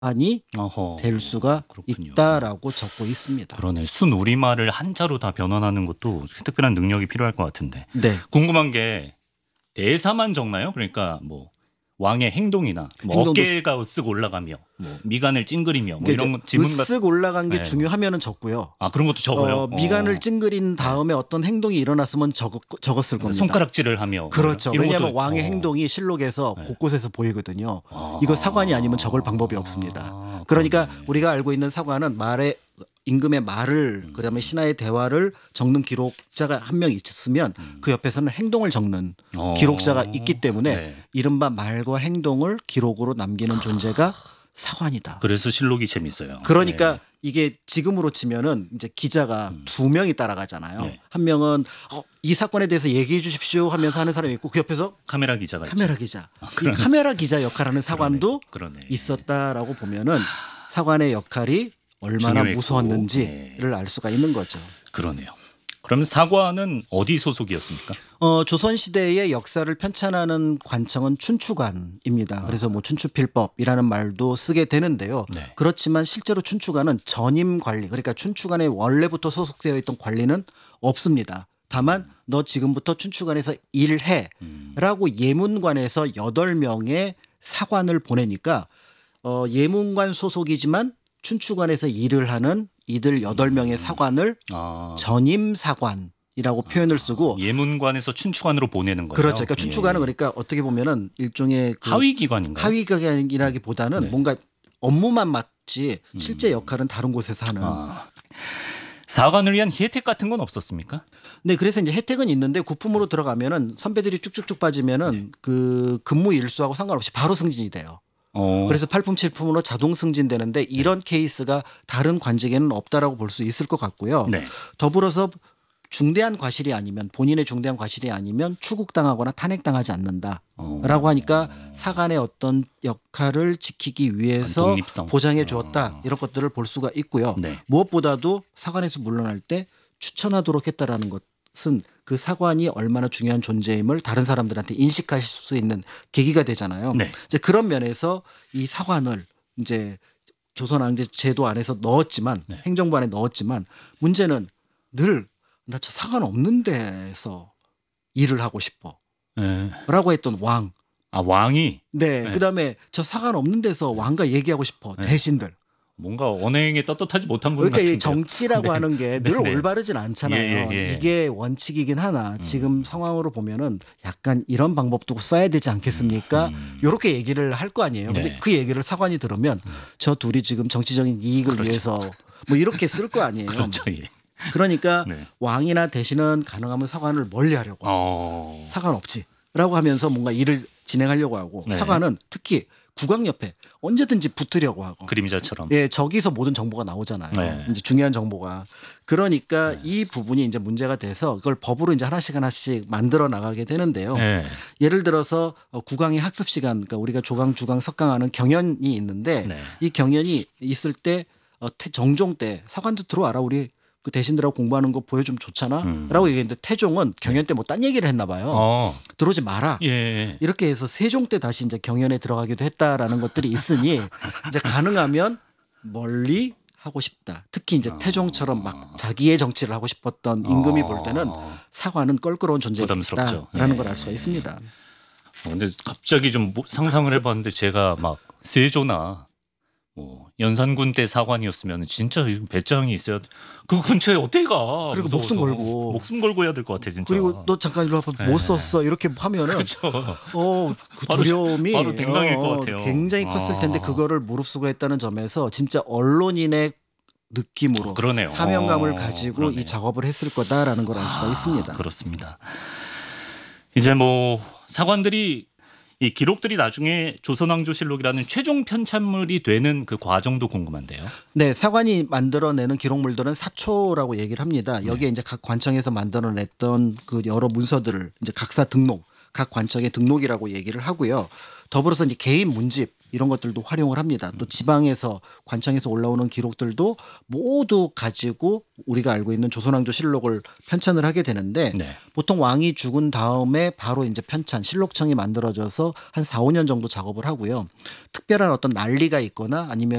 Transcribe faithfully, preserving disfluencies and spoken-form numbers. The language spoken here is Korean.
사관이 어허. 될 수가 그렇군요. 있다라고 적고 있습니다. 그러네. 순 우리말을 한자로 다 변환하는 것도 특별한 능력이 필요할 것 같은데. 네. 궁금한 게 대사만 적나요? 그러니까 뭐 왕의 행동이나 뭐 행동도- 어깨가 으쓱 올라가며 뭐 미간을 찡그리며 뭐 이런 거 지문 같은 으쓱 올라간 게 네. 중요하면은 적고요. 아 그런 것도 적어요. 어, 미간을 어. 찡그린 다음에 어떤 행동이 일어났으면 적었, 적었을 겁니다. 손가락질을 하며 그렇죠. 이런 왜냐하면 것도- 왕의 어. 행동이 실록에서 네. 곳곳에서 보이거든요. 아. 이거 사관이 아니면 적을 방법이 없습니다. 아, 그러니까 그러네. 우리가 알고 있는 사관은 말의 임금의 말을 음. 그다음에 신하의 대화를 적는 기록자가 한 명 있으면 그 옆에서는 행동을 적는 어. 기록자가 있기 때문에 네. 이른바 말과 행동을 기록으로 남기는 존재가 사관이다. 그래서 실록이 재밌어요. 그러니까 네. 이게 지금으로 치면은 이제 기자가 두 명이 따라가잖아요. 네. 한 명은 어, 이 사건에 대해서 얘기해 주십시오 하면서 하는 사람이 있고 그 옆에서 카메라 기자가 카메라 있죠. 기자. 이 카메라 기자 역할하는 사관도 그러네. 그러네. 있었다라고 보면은 사관의 역할이 얼마나 중요했고. 무서웠는지를 네. 알 수가 있는 거죠. 그러네요. 그럼 사관은 어디 소속이었습니까? 어, 조선시대의 역사를 편찬하는 관청은 춘추관입니다. 그래서 뭐 춘추필법이라는 말도 쓰게 되는데요. 네. 그렇지만 실제로 춘추관은 전임 관리, 그러니까 춘추관에 원래부터 소속되어 있던 관리는 없습니다. 다만 너 지금부터 춘추관에서 일해 라고 예문관에서 여덟 명의 사관을 보내니까 어, 예문관 소속이지만 춘추관에서 일을 하는 이들 여덟 명의 사관을 아, 전임 사관이라고 표현을 쓰고 예문관에서 춘추관으로 보내는 거예요. 그렇죠. 그러니까 춘추관은 예. 그러니까 어떻게 보면은 일종의 그 하위 기관인가요? 하위 기관이라기보다는 네. 뭔가 업무만 맡지 실제 역할은 다른 곳에서 하는. 아. 사관을 위한 혜택 같은 건 없었습니까? 네, 그래서 이제 혜택은 있는데 구품으로 들어가면은 선배들이 쭉쭉쭉 빠지면은 네. 그 근무 일수하고 상관없이 바로 승진이 돼요. 어. 그래서 팔품 칠품으로 자동 승진되는데 이런 케이스가 다른 관직에는 없다라고 볼 수 있을 것 같고요. 네. 더불어서 중대한 과실이 아니면 본인의 중대한 과실이 아니면 추국당하거나 탄핵당하지 않는다라고 하니까 사관의 어떤 역할을 지키기 위해서 독립성. 보장해 주었다 이런 것들을 볼 수가 있고요. 네. 무엇보다도 사관에서 물러날 때 추천하도록 했다라는 것은 그 사관이 얼마나 중요한 존재임을 다른 사람들한테 인식하실 수 있는 계기가 되잖아요. 네. 이제 그런 면에서 이 사관을 이제 조선왕제 제도 안에서 넣었지만 네. 행정부 안에 넣었지만 문제는 늘 나 저 사관 없는 데서 일을 하고 싶어 예. 라고 했던 왕. 아 왕이 네. 네. 그다음에 저 사관 없는 데서 왕과 얘기하고 싶어 네. 대신들. 뭔가 언행에 떳떳하지 못한 분 그러니까 이 같은데. 정치라고 네. 하는 게 늘 네, 네. 올바르진 않잖아요. 예, 예, 예. 이게 원칙이긴 하나 지금 상황으로 보면은 약간 이런 방법도 써야 되지 않겠습니까? 이렇게 얘기를 할 거 아니에요. 근데 네. 그 얘기를 사관이 들으면 저 둘이 지금 정치적인 이익을 그렇죠. 위해서 뭐 이렇게 쓸 거 아니에요. 그렇죠. 예. 그러니까 네. 왕이나 대신은 가능하면 사관을 멀리하려고 어. 사관 없지라고 하면서 뭔가 일을 진행하려고 하고 네. 사관은 특히 국왕 옆에 언제든지 붙으려고 하고 그림자처럼. 예, 저기서 모든 정보가 나오잖아요. 네. 이제 중요한 정보가. 그러니까 이 부분이 이제 문제가 돼서 그걸 법으로 이제 하나씩 하나씩 만들어 나가게 되는데요. 네. 예를 들어서 어, 국왕의 학습 시간, 그러니까 우리가 조강, 주강, 석강하는 경연이 있는데 네. 이 경연이 있을 때 어, 태- 정종 때 사관도 들어와라 우리 그 대신들하고 공부하는 거 보여주면 좋잖아. 음. 라고 얘기했는데 태종은 경연 때 뭐 딴 얘기를 했나 봐요. 어. 들어오지 마라. 예. 이렇게 해서 세종 때 다시 이제 경연에 들어가기도 했다라는 것들이 있으니 이제 가능하면 멀리 하고 싶다. 특히 이제 태종처럼 막 자기의 정치를 하고 싶었던 임금이 볼 때는 사관은 껄끄러운 부담스럽죠. 존재다라는 예. 걸 알 수가 있습니다. 어, 근데 갑자기 좀 뭐- 상상을 해봤는데 제가 막 세조나 뭐 연산군 때 사관이었으면 진짜 이거 배짱이 있어야 그 근처에 어떻게 가? 그리고 무서워서. 목숨 걸고. 목숨 걸고 해야 될 것 같아 진짜. 그리고 너 잠깐 일로 와봐. 못 썼어. 이렇게 하면은 그렇죠. 어, 그 바로- 두려움이 바로 댕강일 것 어, 같아요. 굉장히 컸을 텐데 아. 그거를 무릅쓰고 했다는 점에서 진짜 언론인의 느낌으로 그러네요. 사명감을 어, 가지고 그러네요. 이 작업을 했을 거다라는 걸 알 수가 있습니다. 그렇습니다. 이제 뭐 사관들이 이 기록들이 나중에 조선왕조실록이라는 최종 편찬물이 되는 그 과정도 궁금한데요. 네, 사관이 만들어내는 기록물들은 사초라고 얘기를 합니다. 여기에 이제 각 관청에서 만들어냈던 그 여러 문서들을 이제 각사 등록, 각 관청의 등록이라고 얘기를 하고요. 더불어서 이제 개인 문집 이런 것들도 활용을 합니다. 또 지방에서 관청에서 올라오는 기록들도 모두 가지고 우리가 알고 있는 조선왕조실록을 편찬을 하게 되는데 네. 보통 왕이 죽은 다음에 바로 이제 편찬 실록청이 만들어져서 한 사, 오 년 정도 작업을 하고요. 특별한 어떤 난리가 있거나 아니면